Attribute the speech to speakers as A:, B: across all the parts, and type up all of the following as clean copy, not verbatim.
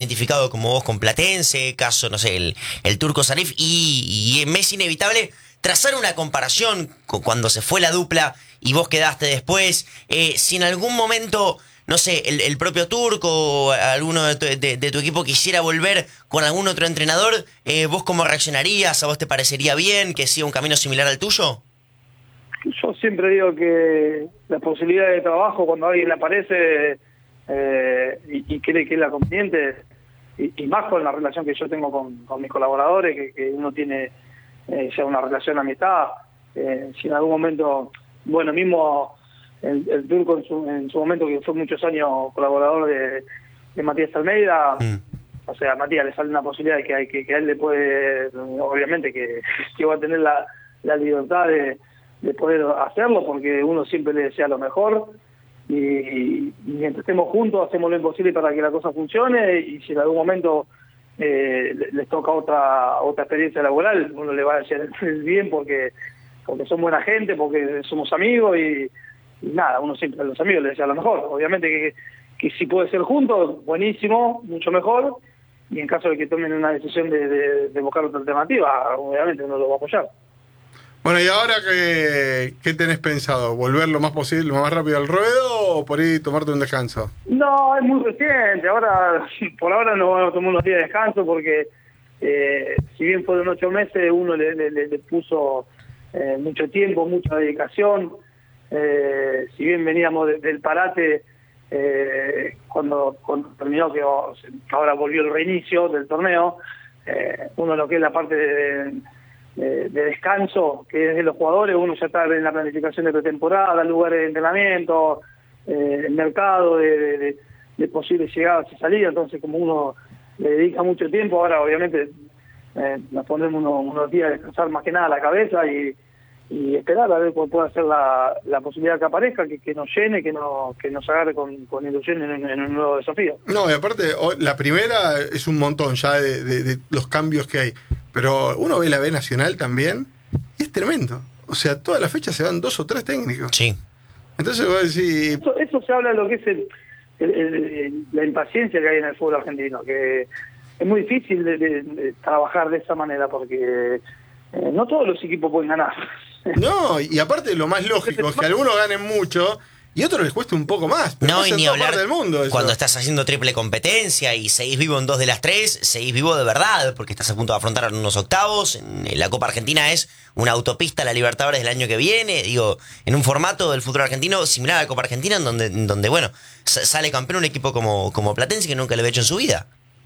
A: identificado como vos con Platense, caso, no sé, el Turco Sarif, y me es inevitable trazar una comparación con cuando se fue la dupla y vos quedaste después. Si en algún momento, no sé, el propio Turco o alguno de tu equipo quisiera volver con algún otro entrenador, ¿vos cómo reaccionarías? ¿A vos te parecería bien que siga un camino similar al tuyo?
B: Yo siempre digo que la posibilidad de trabajo, cuando alguien le aparece y cree que es la conveniente, y más con la relación que yo tengo con mis colaboradores, que uno tiene ya una relación de amistad, si en algún momento, bueno, mismo el Turco en su momento, que fue muchos años colaborador de Matías Almeida, o sea, a Matías le sale una posibilidad de que a él le puede, obviamente que va a tener la libertad de poder hacerlo, porque uno siempre le desea lo mejor, y mientras estemos juntos hacemos lo imposible para que la cosa funcione, y si en algún momento les toca otra experiencia laboral, uno le va a decir bien porque son buena gente, porque somos amigos, y nada, uno siempre a los amigos les desea lo mejor. Obviamente que si puede ser juntos, buenísimo, mucho mejor, y en caso de que tomen una decisión de buscar otra alternativa, obviamente uno lo va a apoyar.
C: Bueno, ¿y ahora qué tenés pensado? ¿Volver lo más posible, lo más rápido al ruedo, o por ahí tomarte un descanso?
B: No, es muy reciente. Por ahora no vamos a tomar unos días de descanso, porque si bien fueron 8 meses, uno le puso mucho tiempo, mucha dedicación. Si bien veníamos del parate, cuando terminó, que ahora volvió el reinicio del torneo, uno lo que es la parte de descanso, que es de los jugadores, uno ya está en la planificación de pretemporada, lugares de entrenamiento, el mercado de posibles llegadas y salidas. Entonces, como uno le dedica mucho tiempo, ahora obviamente nos ponemos unos días a descansar más que nada la cabeza y esperar a ver cuál puede ser la posibilidad que aparezca, que nos llene, que nos agarre con ilusión en un nuevo desafío.
C: No, y aparte, la primera es un montón ya de los cambios que hay, pero uno ve la B Nacional también y es tremendo. O sea, todas las fechas se van 2 o 3 técnicos.
A: Sí.
C: Entonces vos decís...
B: Eso se habla de lo que es la impaciencia que hay en el fútbol argentino, que es muy difícil de trabajar de esa manera, porque no todos los equipos pueden ganar.
C: No, y aparte lo más lógico es que algunos ganen mucho y otros les cueste un poco más. Pero
A: No, y ni hablar
C: del mundo eso.
A: Cuando estás haciendo triple competencia y seguís vivo en 2 de las 3, seguís vivo de verdad, porque estás a punto de afrontar unos octavos. La Copa Argentina es una autopista a la Libertadores del año que viene, digo, en un formato del fútbol argentino similar a la Copa Argentina, en donde bueno, sale campeón un equipo como Platense, que nunca lo había hecho en su vida.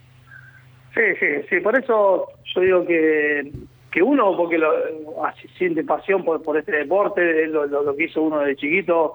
B: Sí, por eso yo digo que uno, porque siente pasión por este deporte, lo que hizo uno de chiquito.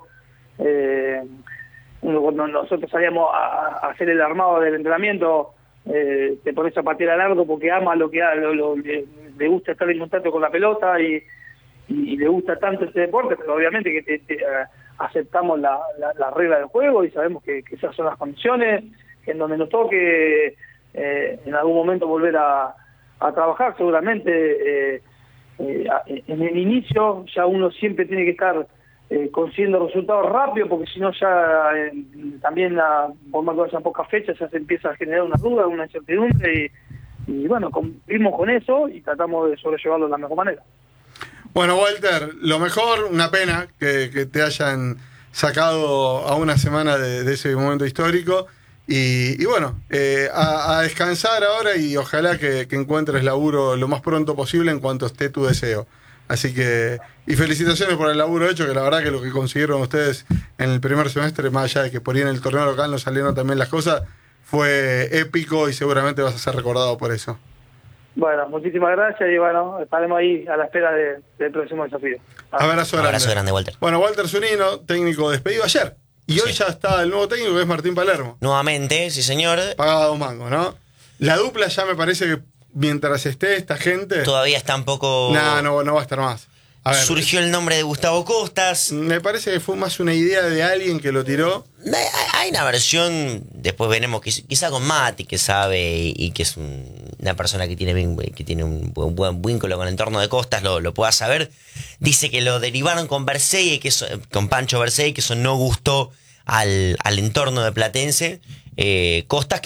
B: Cuando nosotros salíamos a hacer el armado del entrenamiento, te pones a patear a largo porque ama lo que le gusta estar en contacto con la pelota y le gusta tanto este deporte, pero obviamente que aceptamos la regla del juego y sabemos que esas son las condiciones, en donde nos toque en algún momento volver a trabajar. Seguramente en el inicio ya uno siempre tiene que estar consiguiendo resultados rápidos, porque si no ya también por más que vayan pocas fechas ya se empieza a generar una duda, una incertidumbre, y bueno, cumplimos con eso y tratamos de sobrellevarlo de la mejor manera. Bueno,
C: Walter, lo mejor, una pena que te hayan sacado a una semana de ese momento histórico. Y bueno, a descansar ahora, y ojalá que encuentres laburo lo más pronto posible en cuanto esté tu deseo. Así que, y felicitaciones por el laburo hecho, que la verdad que lo que consiguieron ustedes en el primer semestre, más allá de que por ahí en el torneo local no salieron también las cosas, fue épico y seguramente vas a ser recordado por eso.
B: Bueno, muchísimas gracias y bueno, estaremos ahí a la espera del próximo desafío.
C: Abrazo
A: grande, Walter.
C: Bueno, Walter Zunino, técnico despedido ayer. Y hoy ya está el nuevo técnico, que es Martín Palermo.
A: Nuevamente, sí señor.
C: Pagaba 2 mangos, ¿no? La dupla ya me parece que mientras esté esta gente...
A: Todavía está un poco...
C: No va a estar más. A ver,
A: surgió el nombre de Gustavo Costas.
C: Me parece que fue más una idea de alguien que lo tiró.
A: Hay una versión, después veremos, quizá con Mati, que sabe y que es una persona que tiene un buen vínculo con el entorno de Costas, lo pueda saber. Dice que lo derivaron con Bersey, con Pancho Bersey, que eso no gustó al entorno de Platense. Costas, que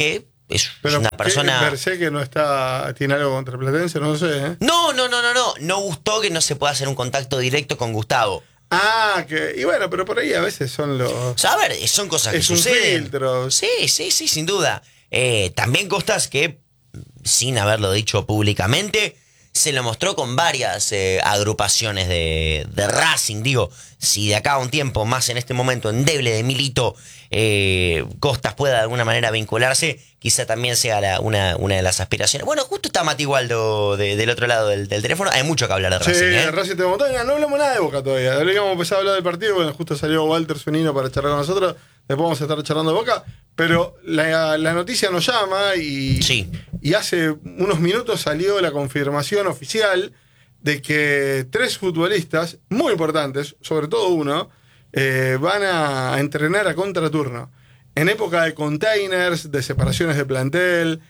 A: es
C: Pero
A: una persona...
C: Pensé que no tiene algo contra Platense, no sé, ¿eh?
A: No. No gustó que no se pueda hacer un contacto directo con Gustavo.
C: Y bueno, pero por ahí a veces son los...
A: O sea, a ver, son cosas que
C: Es un
A: suceden.
C: filtro.
A: Sí, sin duda. También Costas que, sin haberlo dicho públicamente, se lo mostró con varias agrupaciones de Racing. Digo, si de acá a un tiempo, más en este momento endeble de Milito, Costas pueda de alguna manera vincularse, quizá también sea una de las aspiraciones. Bueno, justo está Mati Waldo del otro lado del teléfono. Hay mucho que hablar de Racing.
C: Sí, Racing te montaña. No hablamos nada de Boca todavía. Ahora íbamos a empezar a hablar del partido. Bueno, justo salió Walter Zunino para charlar con nosotros. Después vamos a estar charlando de Boca. Pero la noticia nos llama y hace unos minutos salió la confirmación oficial de que 3 futbolistas muy importantes, sobre todo uno, van a entrenar a contraturno. En época de containers, de separaciones de plantel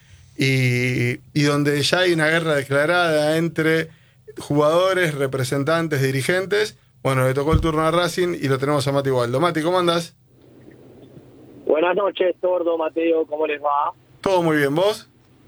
C: y donde ya hay una guerra declarada entre jugadores, representantes, dirigentes. Bueno, le tocó el turno a Racing y lo tenemos a Mati Waldo. Mati, ¿cómo andás?
D: Buenas noches, Tordo, Mateo, ¿cómo les va?
C: Todo muy bien, ¿vos?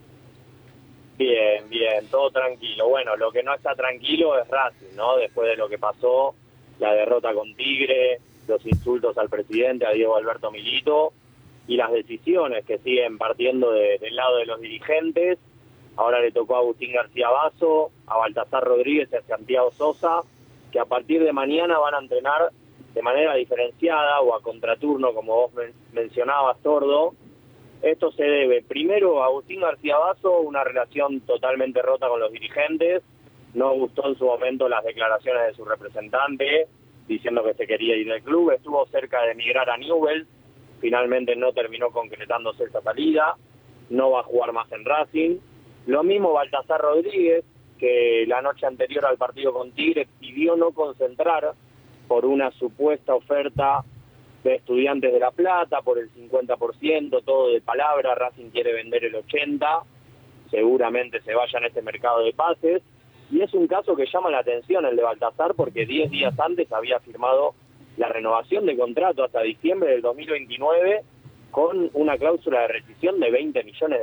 D: Bien, todo tranquilo. Bueno, lo que no está tranquilo es Racing, ¿no? Después de lo que pasó, la derrota con Tigre, los insultos al presidente, a Diego Alberto Milito, y las decisiones que siguen partiendo del lado de los dirigentes. Ahora le tocó a Agustín García Basso, a Baltasar Rodríguez y a Santiago Sosa, que a partir de mañana van a entrenar de manera diferenciada o a contraturno, como vos mencionabas, Tordo. Esto se debe, primero, a Agustín García Basso, una relación totalmente rota con los dirigentes. No gustó en su momento las declaraciones de su representante, diciendo que se quería ir del club. Estuvo cerca de emigrar a Newell's, finalmente no terminó concretándose esa salida. No va a jugar más en Racing. Lo mismo Baltasar Rodríguez, que la noche anterior al partido con Tigre pidió no concentrar por una supuesta oferta de Estudiantes de La Plata, por el 50%, todo de palabra. Racing quiere vender el 80%, seguramente se vaya en este mercado de pases, y es un caso que llama la atención el de Baltasar, porque 10 días antes había firmado la renovación de contrato hasta diciembre del 2029 con una cláusula de rescisión de $20 millones.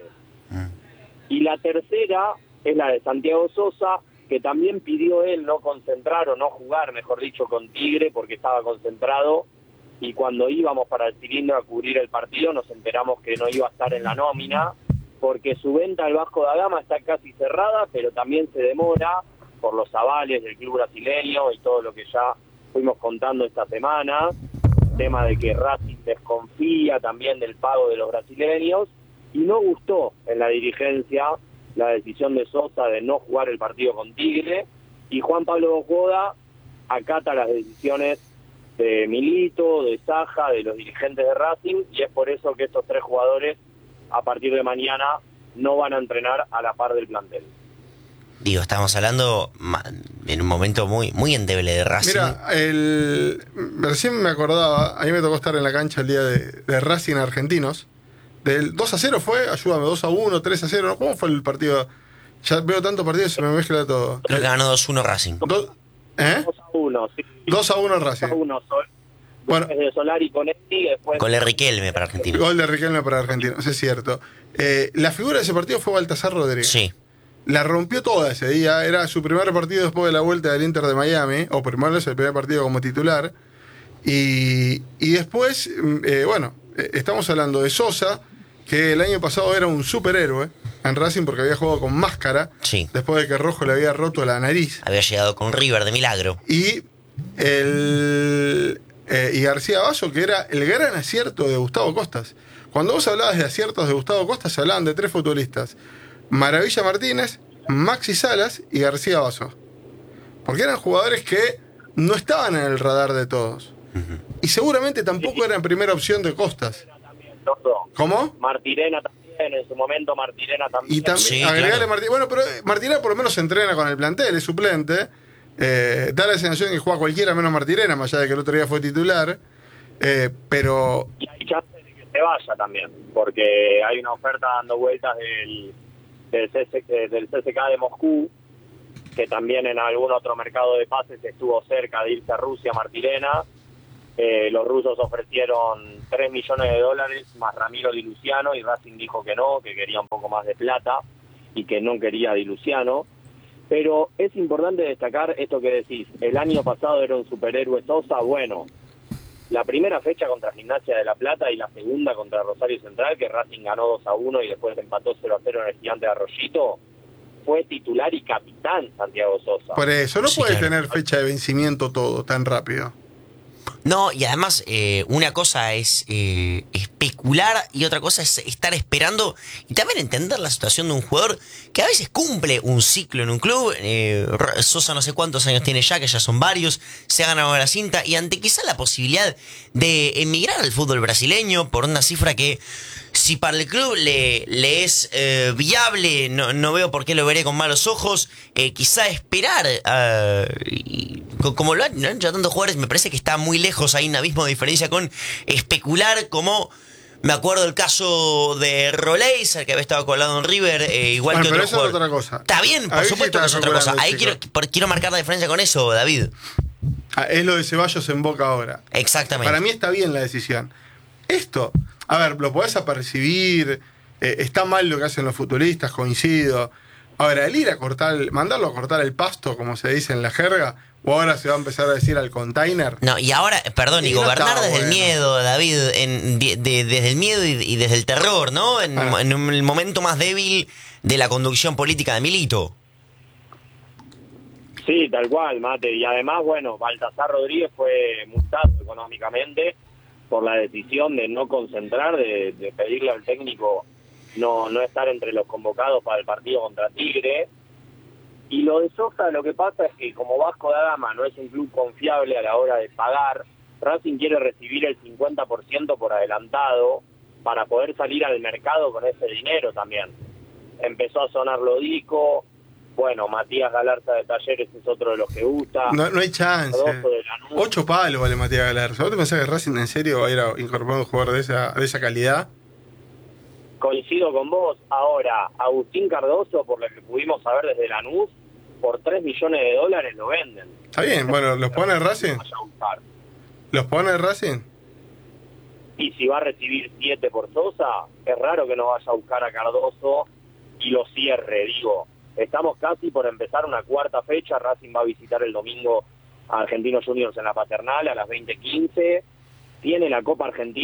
D: Y la tercera es la de Santiago Sosa, que también pidió él no concentrar o no jugar, mejor dicho, con Tigre, porque estaba concentrado, y cuando íbamos para el cilindro a cubrir el partido nos enteramos que no iba a estar en la nómina, porque su venta al Vasco da Gama está casi cerrada, pero también se demora por los avales del club brasileño y todo lo que ya fuimos contando esta semana, tema de que Racing desconfía también del pago de los brasileños, y no gustó en la dirigencia la decisión de Sosa de no jugar el partido con Tigre, y Juan Pablo Bojoda acata las decisiones de Milito, de Saja, de los dirigentes de Racing, y es por eso que estos 3 jugadores a partir de mañana no van a entrenar a la par del plantel.
A: Digo, estamos hablando en un momento muy endeble de Racing.
C: Mira, recién me acordaba, a mí me tocó estar en la cancha el día de Racing Argentinos. Del 2-0 fue, ayúdame, 2-1, 3-0, ¿no? ¿Cómo fue el partido? Ya veo tantos partidos y se me mezcla todo.
A: Creo que ganó 2-1 Racing.
D: 2-1, sí.
C: 2-1 Racing.
D: 2-1,
C: bueno,
D: de Solari con Esti, después...
A: Gol de Riquelme para Argentina.
C: Gol de Riquelme para Argentinos, es cierto. La figura de ese partido fue Baltasar Rodríguez.
A: Sí.
C: La rompió toda ese día. Era su primer partido después de la vuelta del Inter de Miami, o primero es el primer partido como titular. Y después, estamos hablando de Sosa, que el año pasado era un superhéroe en Racing porque había jugado con máscara,
A: sí,
C: después de que Rojo le había roto la nariz.
A: Había llegado con River de milagro.
C: Y García Basso, que era el gran acierto de Gustavo Costas. Cuando vos hablabas de aciertos de Gustavo Costas, se hablaban de 3 futbolistas: Maravilla Martínez, Maxi Salas y García Basso. Porque eran jugadores que no estaban en el radar de todos. Y seguramente tampoco eran primera opción de Costas. ¿Cómo?
D: Martirena también, en su momento Martirena también.
C: Y también
A: sí,
C: agregarle
A: claro.
C: Martirena. Bueno, pero Martirena por lo menos se entrena con el plantel, es suplente. Da la sensación que juega cualquiera menos Martirena, más allá de que el otro día fue titular. Pero...
D: Y hay chance de que se vaya también, porque hay una oferta dando vueltas del CSKA de Moscú, que también en algún otro mercado de pases estuvo cerca de irse a Rusia, Martirena. Los rusos ofrecieron 3 millones de dólares más Ramiro Di Luciano, y Racing dijo que no, que quería un poco más de plata y que no quería a Di Luciano. Pero es importante destacar esto que decís, el año pasado era un superhéroe Sosa. Bueno, la primera fecha contra Gimnasia de La Plata y la segunda contra Rosario Central, que Racing ganó 2-1 y después empató 0-0 en el Gigante de Arroyito, fue titular y capitán Santiago Sosa.
C: Por eso, no
A: Sí,
C: puede
A: claro.
C: tener fecha de vencimiento todo tan rápido.
A: No, y además una cosa es especular y otra cosa es estar esperando y también entender la situación de un jugador que a veces cumple un ciclo en un club. Sosa no sé cuántos años tiene ya, que ya son varios, se ha ganado la cinta y ante quizá la posibilidad de emigrar al fútbol brasileño por una cifra que si para el club le es viable, no veo por qué lo veré con malos ojos. Quizá esperar, como lo han hecho tantos jugadores, me parece que está muy lejos, hay un abismo de diferencia con especular, como me acuerdo el caso de Roleiser, que había estado colado en River, igual
C: Bueno,
A: que
C: pero
A: otro
C: eso es
A: jugador.
C: otra cosa.
A: Está bien, por
C: Ahí sí
A: supuesto que
C: estás
A: es otra cosa. Ahí
C: especulando,
A: quiero marcar la diferencia con eso, David.
C: Es lo de Ceballos en Boca ahora.
A: Exactamente.
C: Para mí está bien la decisión. Esto, a ver, lo podés apercibir, está mal lo que hacen los futbolistas, coincido. Ahora, el ir a cortar, mandarlo a cortar el pasto, como se dice en la jerga, o ahora se va a empezar a decir al container.
A: No, y ahora, perdón, y
C: Y no
A: gobernar
C: está
A: desde el
C: bueno.
A: miedo, David, desde el miedo y desde el terror, ¿no? En el momento más débil de la conducción política de Milito.
D: Sí, tal cual, Mate. Y además, bueno, Baltasar Rodríguez fue multado económicamente por la decisión de no concentrar, de pedirle al técnico no estar entre los convocados para el partido contra Tigre. Y lo de Sosa, lo que pasa es que como Vasco da Gama no es un club confiable a la hora de pagar, Racing quiere recibir el 50% por adelantado para poder salir al mercado con ese dinero también. Empezó a sonar Lodico, bueno, Matías Galarza de Talleres es otro de los que gusta.
C: No hay chance.
D: Cardoso de Lanús.
C: 8 palos vale Matías Galarza. ¿Vos te pensás que Racing en serio va a ir a incorporar un jugador de esa calidad?
D: Coincido con vos. Ahora, Agustín Cardoso, por lo que pudimos saber desde Lanús, por 3 millones de dólares lo venden.
C: Está bien, bueno, ¿los pone Racing?
D: Vaya a buscar.
C: ¿Los pone Racing?
D: Y si va a recibir 7 por Sosa, es raro que no vaya a buscar a Cardoso y lo cierre, digo. Estamos casi por empezar una cuarta fecha. Racing va a visitar el domingo a Argentinos Juniors en la Paternal a las 20:15. Tiene la Copa Argentina